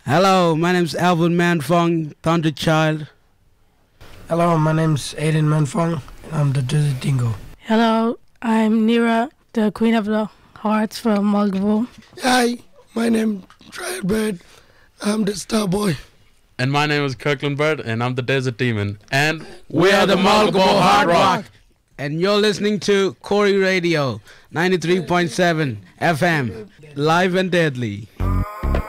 Hello, my name's Alvin Manfong, Thunder Child. Hello, my name's Aiden Manfong, and I'm the Desert Dingo. Hello, I'm Nira, the Queen of the Hearts from Mulgable. Hi, my name's Triad Bird. I'm the Starboy. And my name is Kirkland Bird, and I'm the Desert Demon. And we are the Mulgable Hard Rock. And you're listening to Corey Radio, 93.7 FM, live and deadly.